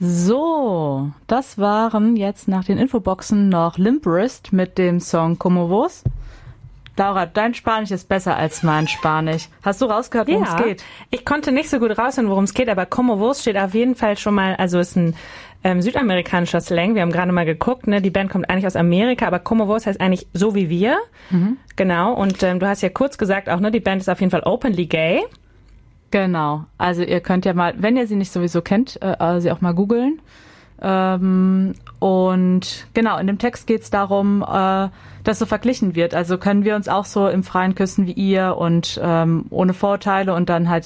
So, das waren jetzt nach den Infoboxen noch Limp Wrist mit dem Song Como Vos. Laura, dein Spanisch ist besser als mein Spanisch. Hast du rausgehört, worum es geht? Ich konnte nicht so gut raushören, worum es geht, aber Como Vos steht auf jeden Fall schon mal, also ist ein südamerikanischer Slang. Wir haben gerade mal geguckt, ne? Die Band kommt eigentlich aus Amerika, aber Como Vos heißt eigentlich so wie wir. Mhm. Genau, und du hast ja kurz gesagt auch, ne, die Band ist auf jeden Fall openly gay. Genau, also ihr könnt ja mal, wenn ihr sie nicht sowieso kennt, sie auch mal googeln. Und genau, in dem Text geht es darum, dass so verglichen wird. Also können wir uns auch so im Freien küssen wie ihr und ohne Vorurteile und dann halt